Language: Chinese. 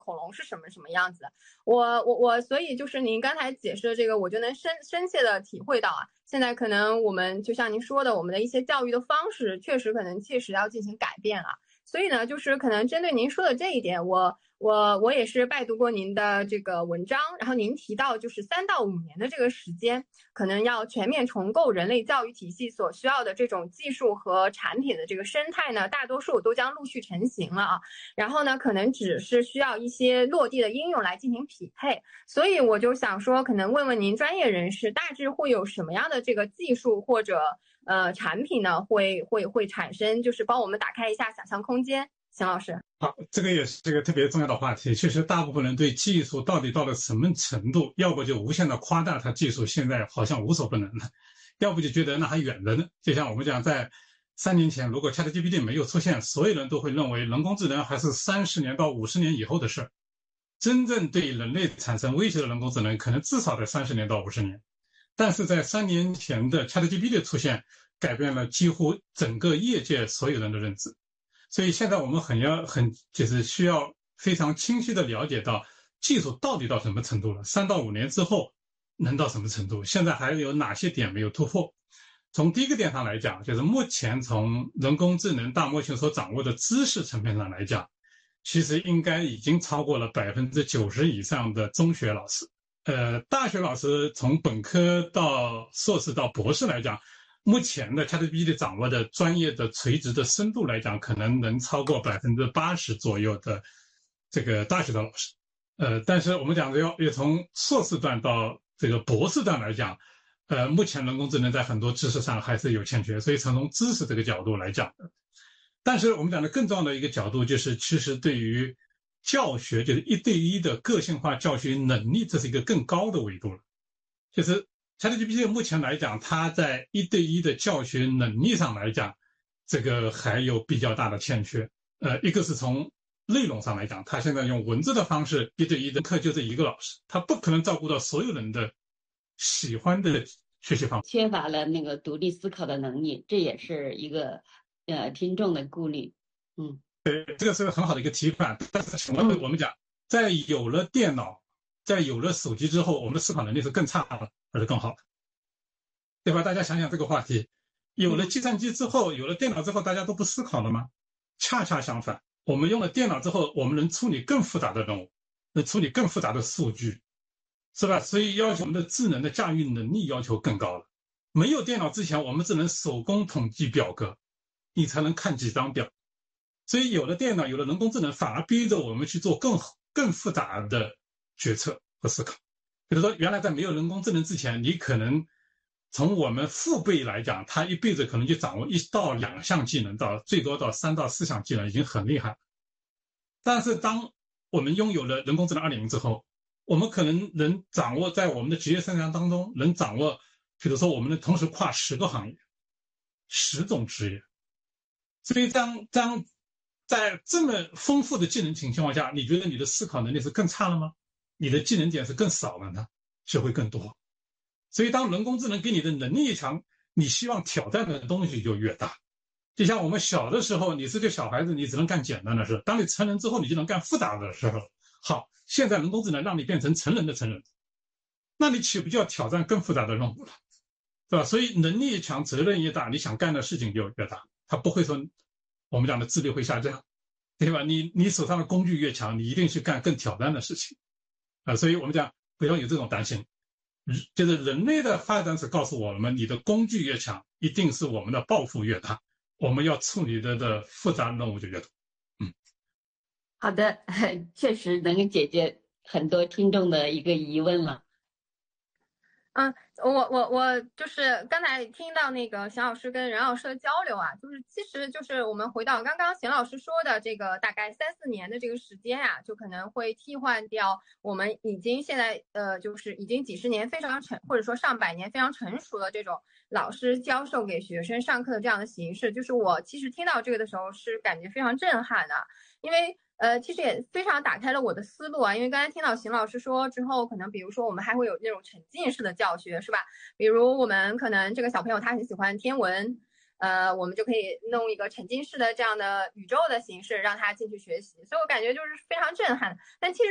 恐龙是什么什么样子的。我所以就是您刚才解释的这个，我就能深切的体会到啊，现在可能我们就像您说的，我们的一些教育的方式确实可能切实要进行改变了。所以呢，就是可能针对您说的这一点，我也是拜读过您的这个文章，然后您提到就是3到5年的这个时间，可能要全面重构人类教育体系所需要的这种技术和产品的这个生态呢，大多数都将陆续成型了啊。然后呢，可能只是需要一些落地的应用来进行匹配。所以我就想说，可能问问您专业人士，大致会有什么样的这个技术或者产品呢，会产生，就是帮我们打开一下想象空间。邢老师， 好，这个也是一个特别重要的话题。其实大部分人对技术到底到了什么程度，要不就无限的夸大它技术现在好像无所不能了，要不就觉得那还远着呢。就像我们讲，在3年前，如果 ChatGPT 没有出现，所有人都会认为人工智能还是30年到50年以后的事儿。真正对人类产生威胁的人工智能，可能至少在30年到50年。但是在3年前的 ChatGPT 出现，改变了几乎整个业界所有人的认知。所以现在我们就是需要非常清晰的了解到技术到底到什么程度了，3到5年之后能到什么程度，现在还有哪些点没有突破。从第一个点上来讲，就是目前从人工智能大模型所掌握的知识层面上来讲，其实应该已经超过了90%以上的中学老师。大学老师从本科到硕士到博士来讲，目前的 ChatGPT 掌握的专业的垂直的深度来讲，可能能超过80%左右的这个大学的老师。但是我们讲要从硕士段到这个博士段来讲，目前人工智能在很多知识上还是有欠缺，所以从知识这个角度来讲，但是我们讲的更重要的一个角度就是，其实对于教学，就是1对1的个性化教学能力，这是一个更高的维度了。就是 ChatGPT 目前来讲，它在1对1的教学能力上来讲，这个还有比较大的欠缺。一个是从内容上来讲，它现在用文字的方式1对1的课就这一个老师，他不可能照顾到所有人的喜欢的学习方法， 缺乏了那个独立思考的能力，这也是一个听众的顾虑。 对，这个是很好的一个提法。但是我们讲，在有了电脑，在有了手机之后，我们的思考能力是更差了，还是更好的？对吧？大家想想这个话题，有了计算机之后，有了电脑之后，大家都不思考了吗？恰恰相反，我们用了电脑之后，我们能处理更复杂的任务，能处理更复杂的数据，是吧？所以要求我们的智能的驾驭能力要求更高了。没有电脑之前，我们只能手工统计表格，你才能看几张表。所以有了电脑，有了人工智能，反而逼着我们去做更复杂的决策和思考。比如说，原来在没有人工智能之前，你可能从我们父辈来讲，他一辈子可能就掌握1到2项技能，到最多到3到4项技能，已经很厉害了。但是当我们拥有了人工智能2.0之后，我们可能能掌握在我们的职业生涯当中，能掌握，比如说我们能同时跨10个行业、10种职业。所以当在这么丰富的技能情况下，你觉得你的思考能力是更差了吗？你的技能点是更少了呢？是会更多。所以当人工智能给你的能力越强，你希望挑战的东西就越大。就像我们小的时候，你是个小孩子，你只能干简单的事，当你成人之后，你就能干复杂的事。好，现在人工智能让你变成成人的成人，那你岂不就要挑战更复杂的任务了，对吧？所以能力越强，责任越大，你想干的事情就越大。他不会说我们讲的智力会下降，对吧？你手上的工具越强，你一定去干更挑战的事情所以我们讲不要有这种担心，就是人类的发展史告诉我们，你的工具越强，一定是我们的抱负越大，我们要处理的复杂任务就越多。 好的，确实能解决很多听众的一个疑问了。 我就是刚才听到那个邢老师跟任老师的交流啊，就是其实就是我们回到刚刚邢老师说的这个大概3、4年的这个时间啊，就可能会替换掉我们已经现在就是已经几十年非常或者说上百年非常成熟的这种老师教授给学生上课的这样的形式，就是我其实听到这个的时候是感觉非常震撼的，因为其实也非常打开了我的思路啊，因为刚才听到邢老师说之后，可能比如说我们还会有那种沉浸式的教学，是吧？比如我们可能这个小朋友他很喜欢天文， 我们就可以弄一个沉浸式的这样的宇宙的形式让他进去学习，所以我感觉就是非常震撼。但其实